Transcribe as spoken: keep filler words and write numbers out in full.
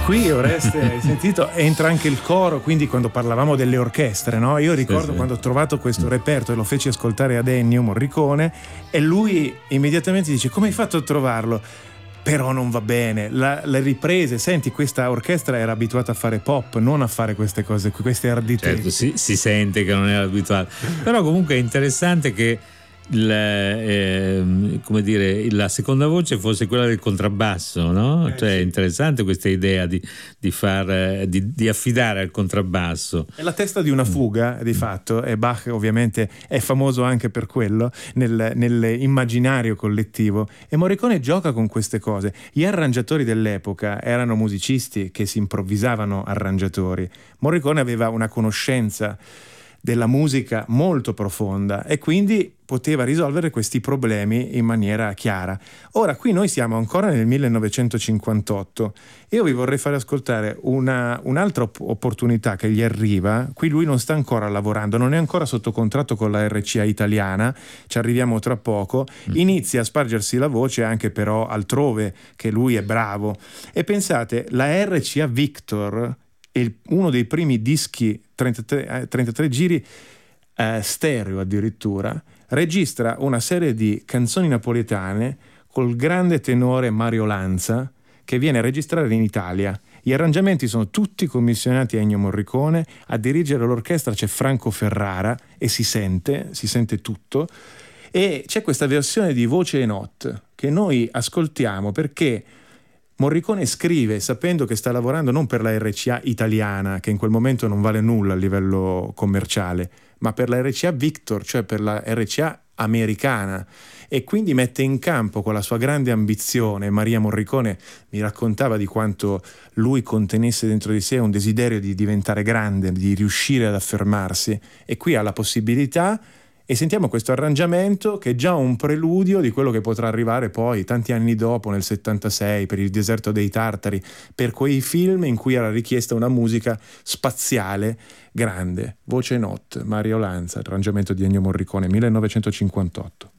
qui Oreste, hai sentito, entra anche il coro, quindi quando parlavamo delle orchestre, no? Io ricordo sì, sì. quando ho trovato questo reperto e lo feci ascoltare ad Ennio Morricone e lui immediatamente dice: come hai fatto a trovarlo? Però non va bene, La, le riprese, senti, questa orchestra era abituata a fare pop, non a fare queste cose qui, queste ardite. Certo, si, si sente che non era abituato, però comunque è interessante che il, eh, come dire, la seconda voce fosse quella del contrabbasso, no? Eh, cioè sì. è interessante questa idea di, di, far, di, di affidare al contrabbasso. È la testa di una fuga, di fatto, e Bach ovviamente è famoso anche per quello nel, nell'immaginario collettivo, e Morricone gioca con queste cose. Gli arrangiatori dell'epoca erano musicisti che si improvvisavano arrangiatori. Morricone aveva una conoscenza della musica molto profonda e quindi poteva risolvere questi problemi in maniera chiara. Ora, qui noi siamo ancora nel millenovecentocinquantotto. Io vi vorrei fare ascoltare una, un'altra op- opportunità che gli arriva. Qui lui non sta ancora lavorando, non è ancora sotto contratto con la R C A italiana, ci arriviamo tra poco. Inizia a spargersi la voce anche però altrove che lui è bravo. E pensate, la R C A Victor è uno dei primi dischi trentatré, trentatré giri eh, stereo addirittura, registra una serie di canzoni napoletane col grande tenore Mario Lanza, che viene a registrare in Italia. Gli arrangiamenti sono tutti commissionati a Ennio Morricone, a dirigere l'orchestra c'è Franco Ferrara e si sente, si sente tutto, e c'è questa versione di voce e note che noi ascoltiamo perché Morricone scrive sapendo che sta lavorando non per la R C A italiana, che in quel momento non vale nulla a livello commerciale, ma per la R C A Victor, cioè per la R C A americana, e quindi mette in campo con la sua grande ambizione. Maria Morricone mi raccontava di quanto lui contenesse dentro di sé un desiderio di diventare grande, di riuscire ad affermarsi, e qui ha la possibilità. E sentiamo questo arrangiamento che è già un preludio di quello che potrà arrivare poi tanti anni dopo, nel settantasei, per Il deserto dei tartari, per quei film in cui era richiesta una musica spaziale grande. Voce e note, Mario Lanza, arrangiamento di Ennio Morricone, millenovecentocinquantotto.